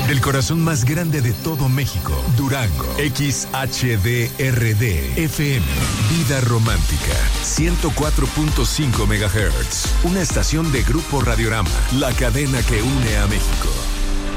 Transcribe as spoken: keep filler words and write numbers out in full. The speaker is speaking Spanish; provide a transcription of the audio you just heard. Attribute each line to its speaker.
Speaker 1: Del corazón más grande de todo México, Durango. X H D R D F M. Vida Romántica. ciento cuatro punto cinco megahertz. Una estación de Grupo Radiorama. La cadena que une a México.